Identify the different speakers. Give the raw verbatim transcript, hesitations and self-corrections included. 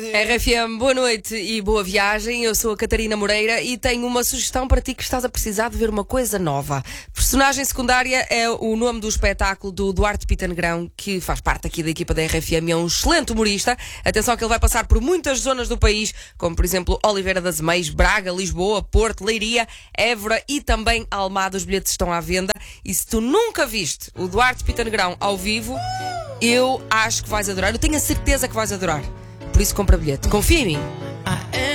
Speaker 1: R F M, boa noite e boa viagem. Eu sou a Catarina Moreira e tenho uma sugestão para ti que estás a precisar de ver uma coisa nova. Personagem secundária é o nome do espetáculo do Duarte Pita Negrão, que faz parte aqui da equipa da R F M e é um excelente humorista. Atenção que ele vai passar por muitas zonas do país, como por exemplo Oliveira das Meias, Braga, Lisboa, Porto, Leiria, Évora e também Almada. Os bilhetes estão à venda e se tu nunca viste o Duarte Pita Negrão ao vivo, eu acho que vais adorar. Eu tenho a certeza que vais adorar. Por isso compra bilhete. Confia em mim.